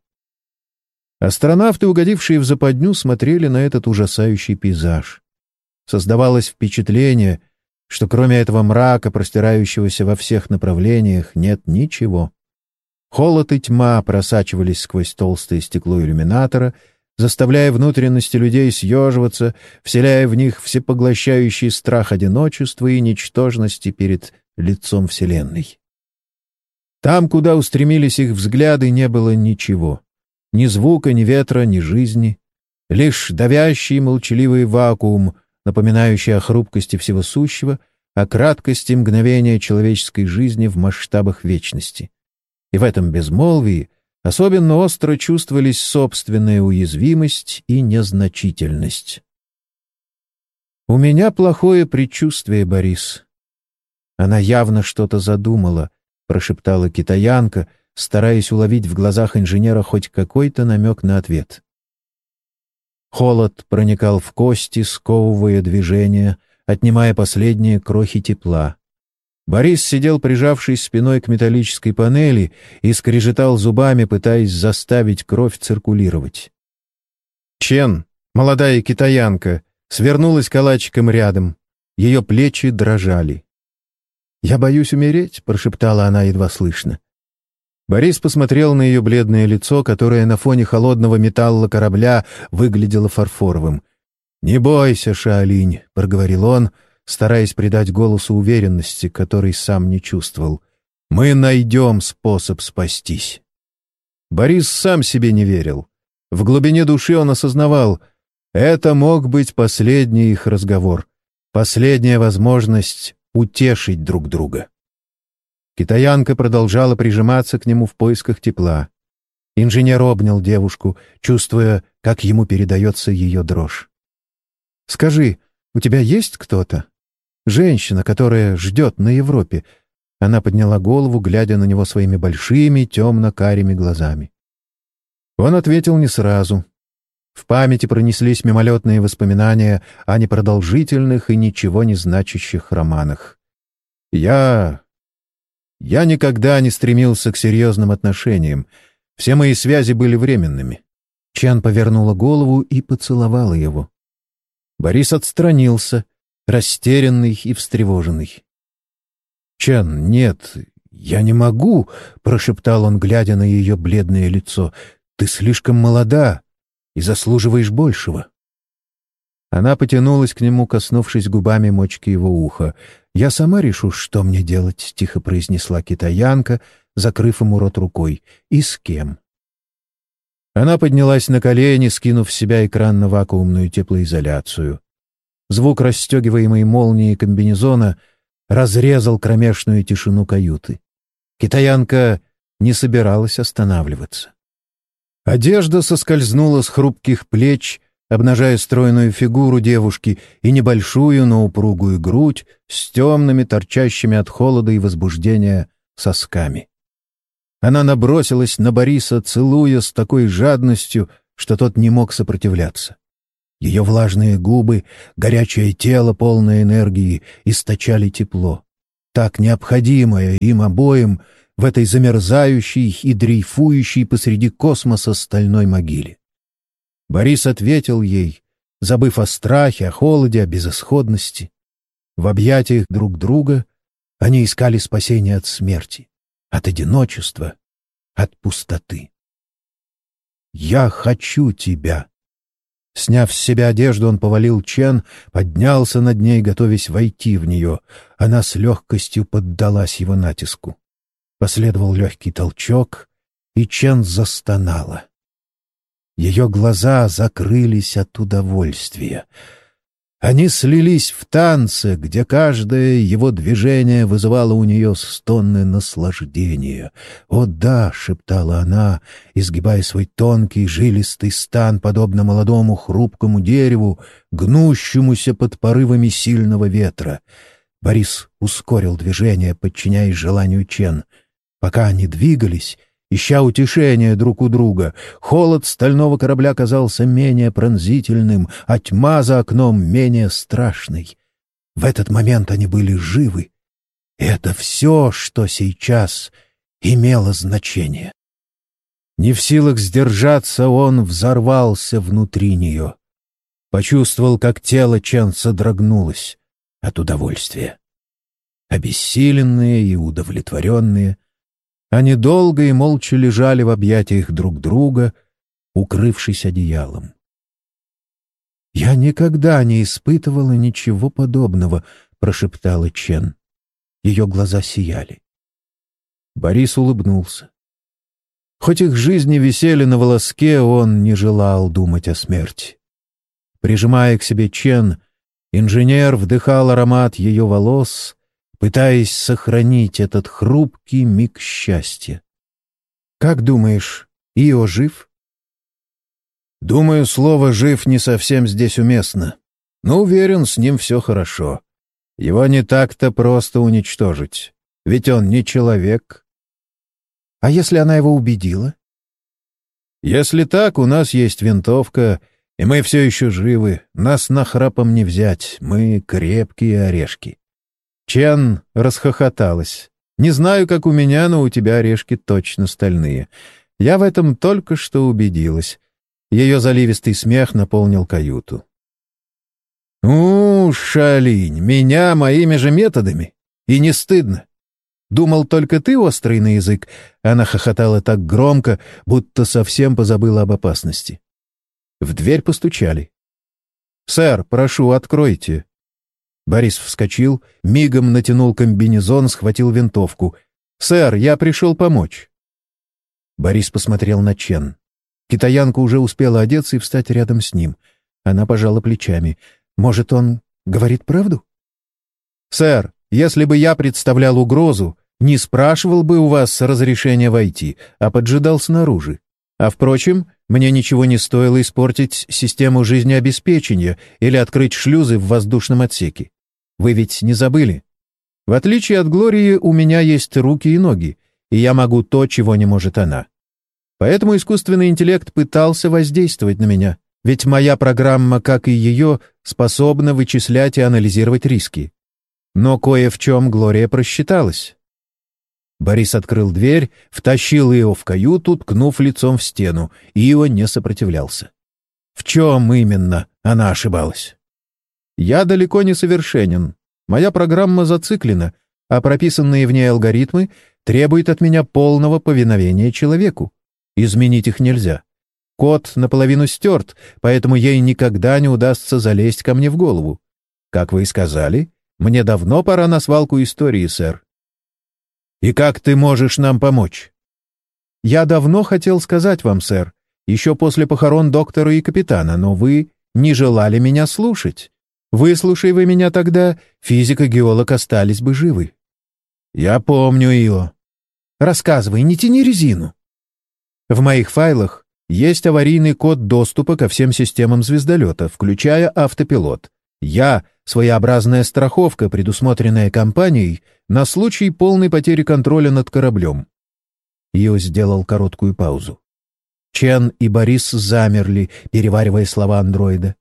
Астронавты, угодившие в западню, смотрели на этот ужасающий пейзаж. Создавалось впечатление, что кроме этого мрака, простирающегося во всех направлениях, нет ничего. Холод и тьма просачивались сквозь толстое стекло иллюминатора, заставляя внутренности людей съеживаться, вселяя в них всепоглощающий страх одиночества и ничтожности перед лицом Вселенной. Там, куда устремились их взгляды, не было ничего. Ни звука, ни ветра, ни жизни. Лишь давящий молчаливый вакуум, напоминающий о хрупкости всего сущего, о краткости мгновения человеческой жизни в масштабах вечности. И в этом безмолвии особенно остро чувствовались собственная уязвимость и незначительность. «У меня плохое предчувствие, Борис». Она явно что-то задумала, прошептала китаянка, стараясь уловить в глазах инженера хоть какой-то намек на ответ. Холод проникал в кости, сковывая движение, отнимая последние крохи тепла. Борис сидел, прижавшись спиной к металлической панели, и скрежетал зубами, пытаясь заставить кровь циркулировать. Чен, молодая китаянка, свернулась калачиком рядом. Ее плечи дрожали. «Я боюсь умереть», — прошептала она едва слышно. Борис посмотрел на ее бледное лицо, которое на фоне холодного металла корабля выглядело фарфоровым. «Не бойся, Шаолинь», — проговорил он, стараясь придать голосу уверенности, которой сам не чувствовал. «Мы найдем способ спастись». Борис сам себе не верил. В глубине души он осознавал, это мог быть последний их разговор, последняя возможность утешить друг друга. Китаянка продолжала прижиматься к нему в поисках тепла. Инженер обнял девушку, чувствуя, как ему передается ее дрожь. «Скажи, у тебя есть кто-то? Женщина, которая ждет на Европе?» Она подняла голову, глядя на него своими большими темно-карими глазами. Он ответил не сразу. В памяти пронеслись мимолетные воспоминания о непродолжительных и ничего не значащих романах. Я никогда не стремился к серьезным отношениям. Все мои связи были временными. Чан повернула голову и поцеловала его. Борис отстранился, растерянный и встревоженный. «Чан, нет, я не могу», — прошептал он, глядя на ее бледное лицо. «Ты слишком молода и заслуживаешь большего». Она потянулась к нему, коснувшись губами мочки его уха. «Я сама решу, что мне делать», — тихо произнесла китаянка, закрыв ему рот рукой. «И с кем?» Она поднялась на колени, скинув с себя экранно-вакуумную теплоизоляцию. Звук расстегиваемой молнии комбинезона разрезал кромешную тишину каюты. Китаянка не собиралась останавливаться. Одежда соскользнула с хрупких плеч, обнажая стройную фигуру девушки и небольшую, но упругую грудь с темными, торчащими от холода и возбуждения сосками. Она набросилась на Бориса, целуя с такой жадностью, что тот не мог сопротивляться. Ее влажные губы, горячее тело, полное энергии, источали тепло. так необходимая им обоим в этой замерзающей и дрейфующей посреди космоса стальной могиле. Борис ответил ей, забыв о страхе, о холоде, о безысходности. В объятиях друг друга они искали спасения от смерти, от одиночества, от пустоты. «Я хочу тебя!» Сняв с себя одежду, он повалил Чен, поднялся над ней, готовясь войти в нее. Она с легкостью поддалась его натиску. Последовал легкий толчок, и Чен застонала. Ее глаза закрылись от удовольствия. Они слились в танце, где каждое его движение вызывало у нее стоны наслаждения. «О да!» — шептала она, изгибая свой тонкий жилистый стан, подобно молодому хрупкому дереву, гнущемуся под порывами сильного ветра. Борис ускорил движение, подчиняясь желанию Чен. Пока они двигались, ища утешения друг у друга, холод стального корабля казался менее пронзительным, а тьма за окном менее страшной. В этот момент они были живы. И это все, что сейчас имело значение. Не в силах сдержаться, он взорвался внутри нее. Почувствовал, как тело Чен содрогнулось от удовольствия. Обессиленные и удовлетворенные, они долго и молча лежали в объятиях друг друга, укрывшись одеялом. «Я никогда не испытывала ничего подобного», — прошептала Чен. Ее глаза сияли. Борис улыбнулся. Хоть их жизни висели на волоске, он не желал думать о смерти. Прижимая к себе Чен, инженер вдыхал аромат ее волос, пытаясь сохранить этот хрупкий миг счастья. «Как думаешь, Ио жив?» «Думаю, слово «жив» не совсем здесь уместно. Но уверен, с ним все хорошо. Его не так-то просто уничтожить. Ведь он не человек». «А если она его убедила?» «Если так, у нас есть винтовка, и мы все еще живы. Нас нахрапом не взять. Мы крепкие орешки». Чен расхохоталась. «Не знаю, как у меня, но у тебя орешки точно стальные. Я в этом только что убедилась». Ее заливистый смех наполнил каюту. Шалинь, меня моими же методами. И не стыдно. Думал, только ты острый на язык». Она хохотала так громко, будто совсем позабыла об опасности. В дверь постучали. «Сэр, прошу, откройте». Борис вскочил, мигом натянул комбинезон, схватил винтовку. «Сэр, я пришел помочь». Борис посмотрел на Чен. Китаянка уже успела одеться и встать рядом с ним. Она пожала плечами. «Может, он говорит правду?» «Сэр, если бы я представлял угрозу, не спрашивал бы у вас разрешения войти, а поджидал снаружи. А, впрочем, мне ничего не стоило испортить систему жизнеобеспечения или открыть шлюзы в воздушном отсеке. Вы ведь не забыли? В отличие от Глории, у меня есть руки и ноги, и я могу то, чего не может она. Поэтому искусственный интеллект пытался воздействовать на меня, ведь моя программа, как и ее, способна вычислять и анализировать риски. Но кое в чем Глория просчиталась». Борис открыл дверь, втащил Ио в каюту, ткнув лицом в стену. Ио не сопротивлялся. В чем именно она ошибалась? «Я далеко не совершенен. Моя программа зациклена, а прописанные в ней алгоритмы требуют от меня полного повиновения человеку. Изменить их нельзя. Код наполовину стерт, поэтому ей никогда не удастся залезть ко мне в голову. Как вы и сказали, мне давно пора на свалку истории, сэр». «И как ты можешь нам помочь?» «Я давно хотел сказать вам, сэр, еще после похорон доктора и капитана, но вы не желали меня слушать. Выслушай вы меня тогда, физик и геолог остались бы живы». «Я помню ее». «Рассказывай, не тяни резину». В моих файлах есть аварийный код доступа ко всем системам звездолета, включая автопилот. Я — своеобразная страховка, предусмотренная компанией на случай полной потери контроля над кораблем. Ио сделал короткую паузу. Чен и Борис замерли, переваривая слова андроида.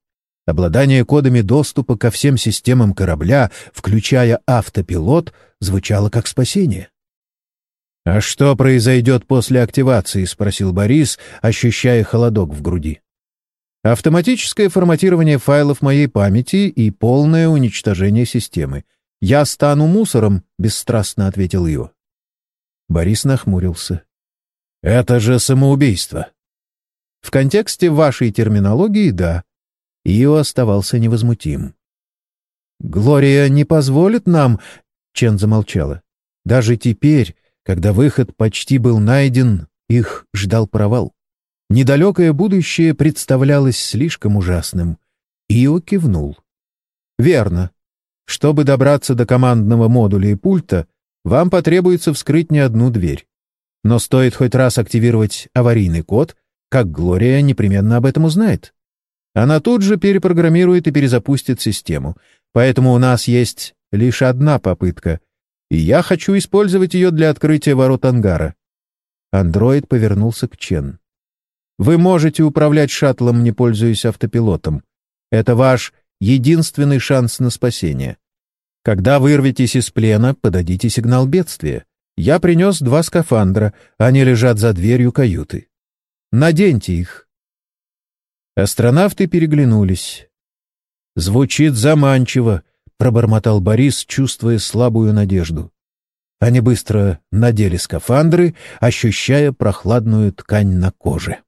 Обладание кодами доступа ко всем системам корабля, включая автопилот, звучало как спасение. «А что произойдет после активации?» — спросил Борис, ощущая холодок в груди. «Автоматическое форматирование файлов моей памяти и полное уничтожение системы. Я стану мусором», — бесстрастно ответил Ио. Борис нахмурился. «Это же самоубийство». «В контексте вашей терминологии — да». Ио оставался невозмутим. «Глория не позволит нам...» — Чен замолчала. «Даже теперь, когда выход почти был найден, их ждал провал. Недалекое будущее представлялось слишком ужасным». Ио кивнул. «Верно. Чтобы добраться до командного модуля и пульта, вам потребуется вскрыть не одну дверь. Но стоит хоть раз активировать аварийный код, как Глория непременно об этом узнает. Она тут же перепрограммирует и перезапустит систему. Поэтому у нас есть лишь одна попытка, и я хочу использовать ее для открытия ворот ангара». Андроид повернулся к Чен. «Вы можете управлять шаттлом, не пользуясь автопилотом. Это ваш единственный шанс на спасение. Когда вырветесь из плена, подадите сигнал бедствия. Я принес 2 скафандра, они лежат за дверью каюты. Наденьте их». Астронавты переглянулись. «Звучит заманчиво», — пробормотал Борис, чувствуя слабую надежду. Они быстро надели скафандры, ощущая прохладную ткань на коже.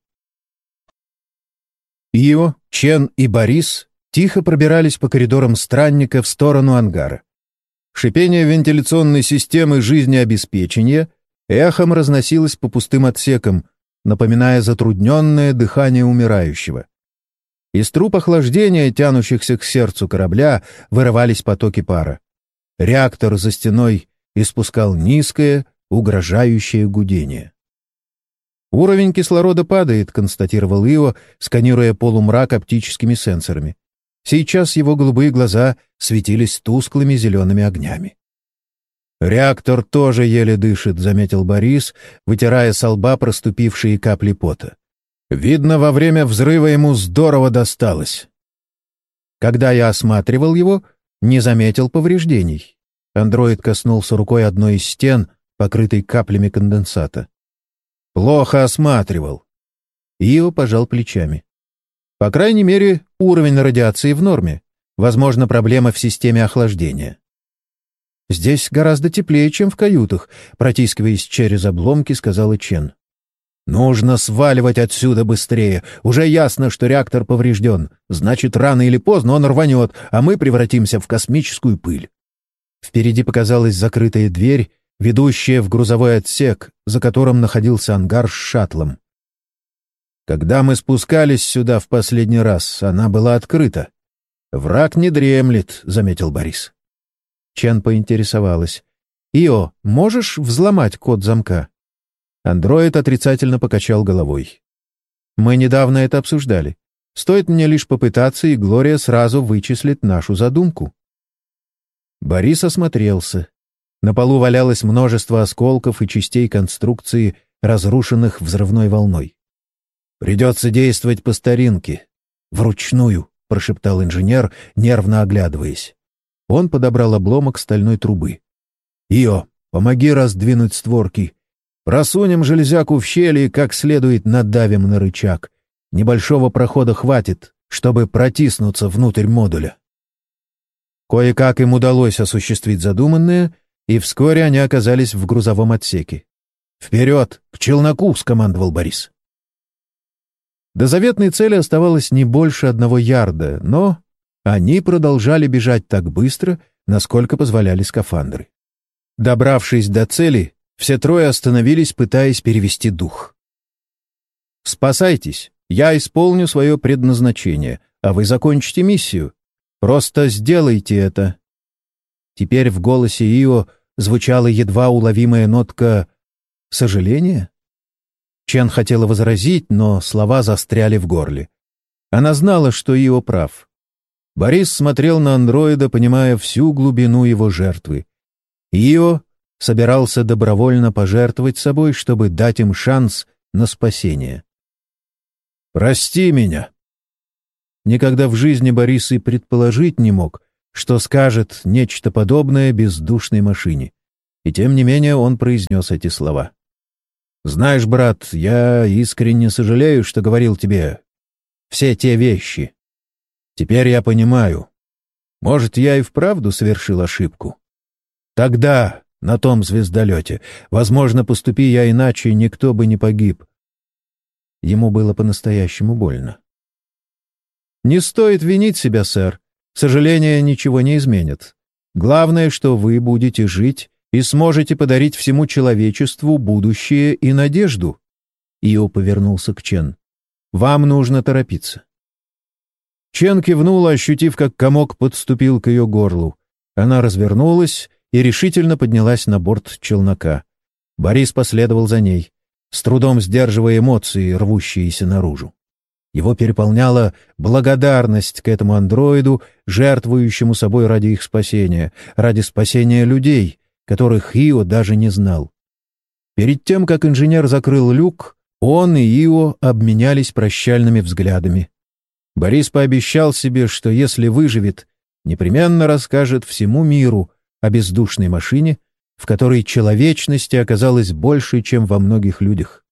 Ио, Чен и Борис тихо пробирались по коридорам странника в сторону ангара. Шипение вентиляционной системы жизнеобеспечения эхом разносилось по пустым отсекам, напоминая затрудненное дыхание умирающего. Из труб охлаждения, тянущихся к сердцу корабля, вырывались потоки пара. Реактор за стеной испускал низкое, угрожающее гудение. «Уровень кислорода падает», — констатировал Ио, сканируя полумрак оптическими сенсорами. Сейчас его голубые глаза светились тусклыми зелеными огнями. «Реактор тоже еле дышит», — заметил Борис, вытирая со лба проступившие капли пота. «Видно, во время взрыва ему здорово досталось». Когда я осматривал его, не заметил повреждений. Андроид коснулся рукой одной из стен, покрытой каплями конденсата. «Плохо осматривал». Ио пожал плечами. «По крайней мере, уровень радиации в норме. Возможно, проблема в системе охлаждения». «Здесь гораздо теплее, чем в каютах», — протискиваясь через обломки, сказала Чен. «Нужно сваливать отсюда быстрее. Уже ясно, что реактор поврежден. Значит, рано или поздно он рванет, а мы превратимся в космическую пыль». Впереди показалась закрытая дверь, ведущая в грузовой отсек, за которым находился ангар с шаттлом. «Когда мы спускались сюда в последний раз, она была открыта. Враг не дремлет», — заметил Борис. Чен поинтересовалась. «Ио, можешь взломать код замка?» Андроид отрицательно покачал головой. «Мы недавно это обсуждали. Стоит мне лишь попытаться, и Глория сразу вычислит нашу задумку». Борис осмотрелся. На полу валялось множество осколков и частей конструкции, разрушенных взрывной волной. «Придется действовать по старинке. Вручную», — прошептал инженер, нервно оглядываясь. Он подобрал обломок стальной трубы. «Ио, помоги раздвинуть створки. Просунем железяку в щель и как следует надавим на рычаг. Небольшого прохода хватит, чтобы протиснуться внутрь модуля». Кое-как им удалось осуществить задуманное, и вскоре они оказались в грузовом отсеке. «Вперед! К челноку!» — скомандовал Борис. До заветной цели оставалось не больше 1 ярда, но они продолжали бежать так быстро, насколько позволяли скафандры. Добравшись до цели, все трое остановились, пытаясь перевести дух. «Спасайтесь! Я исполню свое предназначение, а вы закончите миссию. Просто сделайте это!» Теперь в голосе Ио звучала едва уловимая нотка сожаления. Чен хотела возразить, но слова застряли в горле. Она знала, что Ио прав. Борис смотрел на андроида, понимая всю глубину его жертвы. Ио собирался добровольно пожертвовать собой, чтобы дать им шанс на спасение. «Прости меня». Никогда в жизни Борис и предположить не мог, что скажет нечто подобное бездушной машине. И тем не менее он произнес эти слова. «Знаешь, брат, я искренне сожалею, что говорил тебе все те вещи. Теперь я понимаю. Может, я и вправду совершил ошибку. Тогда, на том звездолете, возможно, поступи я иначе, никто бы не погиб». Ему было по-настоящему больно. «Не стоит винить себя, сэр. Сожаление ничего не изменит. Главное, что вы будете жить и сможете подарить всему человечеству будущее и надежду». Ио повернулся к Чен. «Вам нужно торопиться». Чен кивнула, ощутив, как комок подступил к ее горлу. Она развернулась и решительно поднялась на борт челнока. Борис последовал за ней, с трудом сдерживая эмоции, рвущиеся наружу. Его переполняла благодарность к этому андроиду, жертвующему собой ради их спасения, ради спасения людей, которых Ио даже не знал. Перед тем, как инженер закрыл люк, он и Ио обменялись прощальными взглядами. Борис пообещал себе, что если выживет, непременно расскажет всему миру о бездушной машине, в которой человечности оказалось больше, чем во многих людях.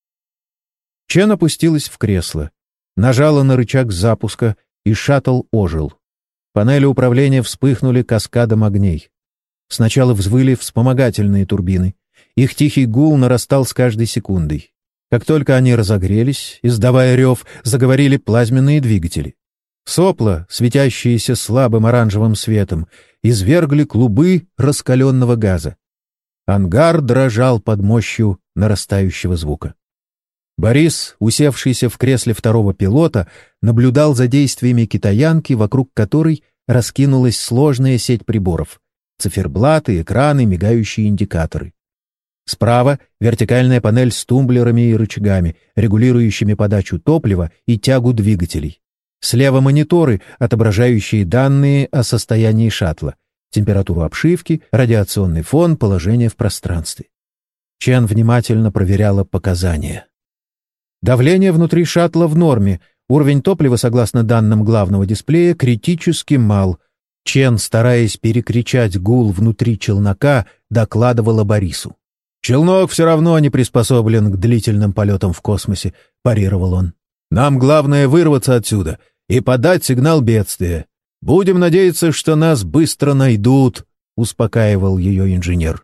Чен опустилась в кресло, нажала на рычаг запуска, и шаттл ожил. Панели управления вспыхнули каскадом огней. Сначала взвыли вспомогательные турбины. Их тихий гул нарастал с каждой секундой. Как только они разогрелись, издавая рев, заговорили плазменные двигатели. Сопла, светящиеся слабым оранжевым светом, извергли клубы раскаленного газа. Ангар дрожал под мощью нарастающего звука. Борис, усевшийся в кресле второго пилота, наблюдал за действиями китаянки, вокруг которой раскинулась сложная сеть приборов — циферблаты, экраны, мигающие индикаторы. Справа — вертикальная панель с тумблерами и рычагами, регулирующими подачу топлива и тягу двигателей. Слева — мониторы, отображающие данные о состоянии шаттла, температуру обшивки, радиационный фон, положение в пространстве. Чен внимательно проверяла показания. Давление внутри шаттла в норме, уровень топлива, согласно данным главного дисплея, критически мал. Чен, стараясь перекричать гул внутри челнока, докладывала Борису. «Челнок все равно не приспособлен к длительным полетам в космосе», — парировал он. «Нам главное вырваться отсюда и подать сигнал бедствия. Будем надеяться, что нас быстро найдут», — успокаивал ее инженер.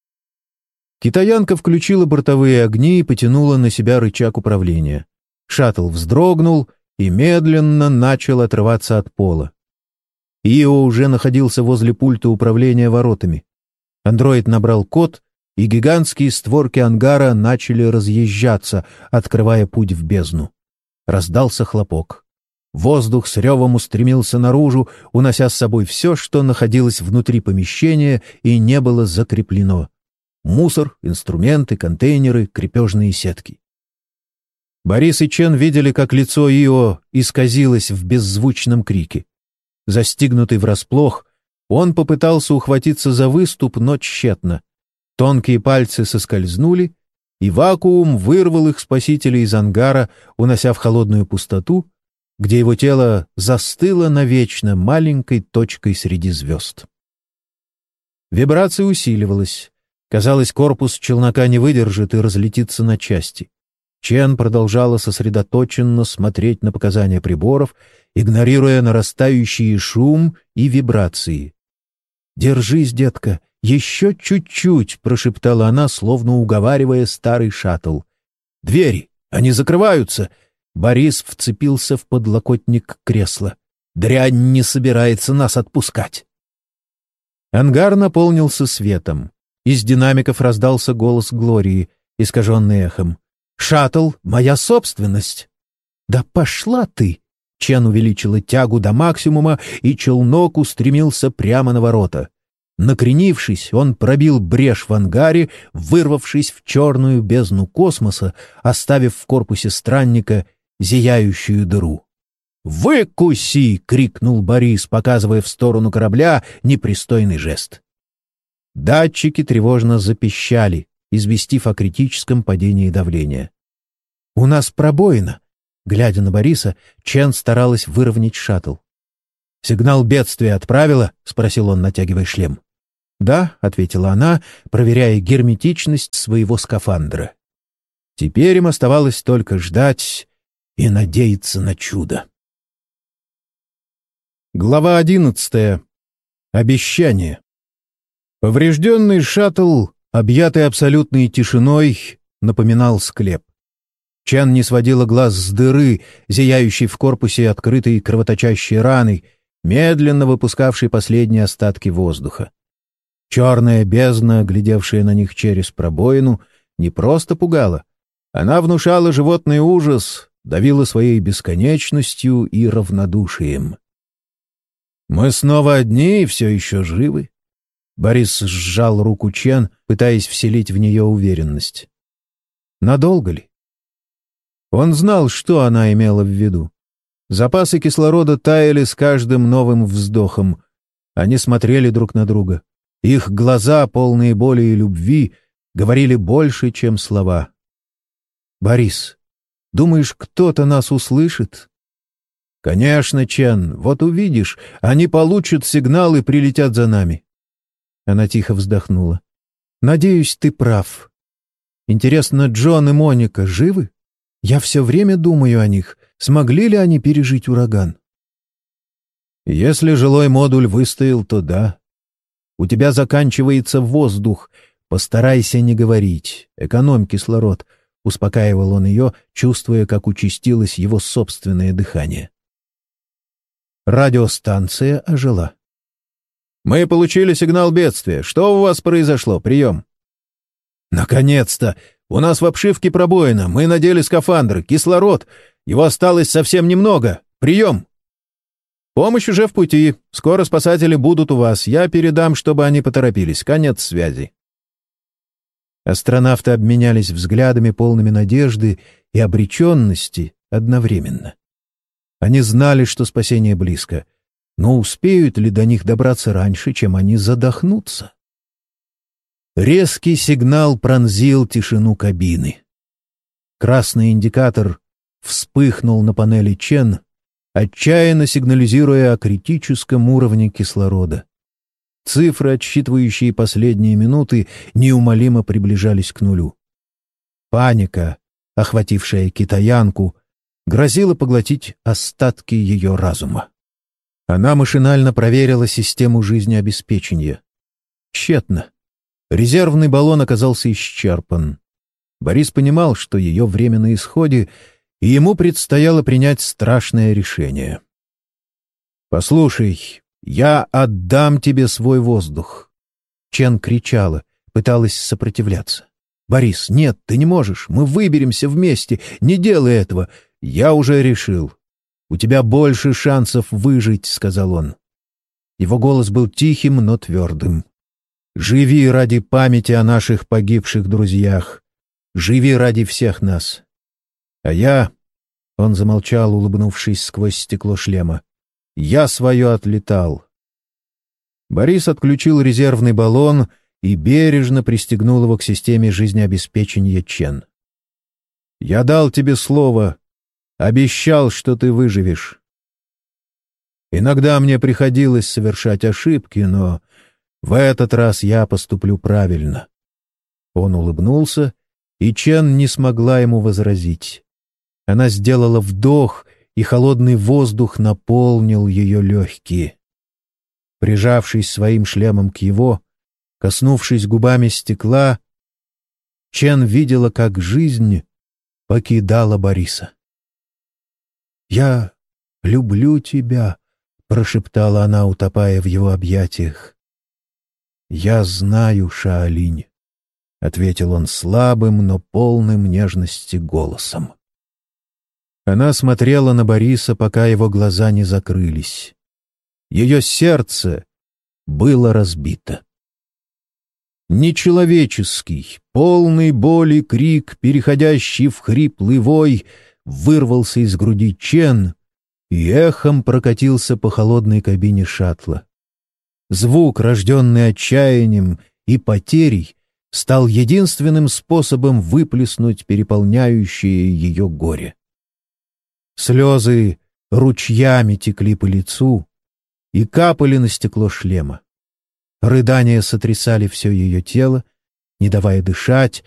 Китаянка включила бортовые огни и потянула на себя рычаг управления. Шаттл вздрогнул и медленно начал отрываться от пола. Ио уже находился возле пульта управления воротами. Андроид набрал код, и гигантские створки ангара начали разъезжаться, открывая путь в бездну. Раздался хлопок. Воздух с ревом устремился наружу, унося с собой все, что находилось внутри помещения и не было закреплено. Мусор, инструменты, контейнеры, крепежные сетки. Борис и Чен видели, как лицо Ио исказилось в беззвучном крике. Застигнутый врасплох, он попытался ухватиться за выступ, но тщетно. Тонкие пальцы соскользнули, и вакуум вырвал их спасителя из ангара, унося в холодную пустоту, где его тело застыло навечно маленькой точкой среди звезд. Вибрация усиливалась. Казалось, корпус челнока не выдержит и разлетится на части. Чен продолжала сосредоточенно смотреть на показания приборов, игнорируя нарастающий шум и вибрации. «Держись, детка, еще чуть-чуть», — прошептала она, словно уговаривая старый шаттл. «Двери! Они закрываются!» Борис вцепился в подлокотник кресла. «Дрянь не собирается нас отпускать!» Ангар наполнился светом. Из динамиков раздался голос Глории, искаженный эхом. «Шаттл — моя собственность!» «Да пошла ты!» Чен увеличила тягу до максимума, и челнок устремился прямо на ворота. Накренившись, он пробил брешь в ангаре, вырвавшись в черную бездну космоса, оставив в корпусе странника зияющую дыру. «Выкуси!» — крикнул Борис, показывая в сторону корабля непристойный жест. Датчики тревожно запищали, известив о критическом падении давления. «У нас пробоина. Глядя на Бориса, Чен старалась выровнять шаттл. «Сигнал бедствия отправила?» — спросил он, натягивая шлем. «Да», — ответила она, проверяя герметичность своего скафандра. Теперь им оставалось только ждать и надеяться на чудо. Глава 11. Обещание. Поврежденный шаттл, объятый абсолютной тишиной, напоминал склеп. Чен не сводила глаз с дыры, зияющей в корпусе открытой кровоточащей раной, медленно выпускавшей последние остатки воздуха. Черная бездна, глядевшая на них через пробоину, не просто пугала. Она внушала животный ужас, давила своей бесконечностью и равнодушием. «Мы снова одни и все еще живы?» Борис сжал руку Чен, пытаясь вселить в нее уверенность. «Надолго ли?» Он знал, что она имела в виду. Запасы кислорода таяли с каждым новым вздохом. Они смотрели друг на друга. Их глаза, полные боли и любви, говорили больше, чем слова. «Борис, думаешь, кто-то нас услышит?» «Конечно, Чен, вот увидишь, они получат сигнал и прилетят за нами». Она тихо вздохнула. «Надеюсь, ты прав. Интересно, Джон и Моника живы? Я все время думаю о них. Смогли ли они пережить ураган?» «Если жилой модуль выстоял, то да. У тебя заканчивается воздух. Постарайся не говорить. Экономь кислород», — успокаивал он ее, чувствуя, как участилось его собственное дыхание. Радиостанция ожила. «Мы получили сигнал бедствия. Что у вас произошло? Прием!» «Наконец-то! У нас в обшивке пробоина. Мы надели скафандры. Кислород. Его осталось совсем немного. Прием!» «Помощь уже в пути. Скоро спасатели будут у вас. Я передам, чтобы они поторопились. Конец связи». Астронавты обменялись взглядами, полными надежды и обреченности одновременно. Они знали, что спасение близко, но успеют ли до них добраться раньше, чем они задохнутся? Резкий сигнал пронзил тишину кабины. Красный индикатор вспыхнул на панели Чен, отчаянно сигнализируя о критическом уровне кислорода. Цифры, отсчитывающие последние минуты, неумолимо приближались к нулю. Паника, охватившая китаянку, грозила поглотить остатки ее разума. Она машинально проверила систему жизнеобеспечения. Тщетно. Резервный баллон оказался исчерпан. Борис понимал, что ее время на исходе, и ему предстояло принять страшное решение. «Послушай, я отдам тебе свой воздух!» Чен кричала, пыталась сопротивляться. «Борис, нет, ты не можешь, мы выберемся вместе, не делай этого, я уже решил. У тебя больше шансов выжить», — сказал он. Его голос был тихим, но твердым. «Живи ради памяти о наших погибших друзьях. Живи ради всех нас. А я...» — он замолчал, улыбнувшись сквозь стекло шлема. «Я свое отлетал». Борис отключил резервный баллон и бережно пристегнул его к системе жизнеобеспечения Чен. «Я дал тебе слово, обещал, что ты выживешь. Иногда мне приходилось совершать ошибки, но в этот раз я поступлю правильно». Он улыбнулся, и Чен не смогла ему возразить. Она сделала вдох, и холодный воздух наполнил ее легкие. Прижавшись своим шлемом к его, коснувшись губами стекла, Чен видела, как жизнь покидала Бориса. «Я люблю тебя», — прошептала она, утопая в его объятиях. «Я знаю, Шаолинь», — ответил он слабым, но полным нежности голосом. Она смотрела на Бориса, пока его глаза не закрылись. Ее сердце было разбито. Нечеловеческий, полный боли крик, переходящий в хриплый вой, вырвался из груди Чен и эхом прокатился по холодной кабине шаттла. Звук, рожденный отчаянием и потерей, стал единственным способом выплеснуть переполняющее ее горе. Слезы ручьями текли по лицу и капали на стекло шлема. Рыдания сотрясали все ее тело, не давая дышать,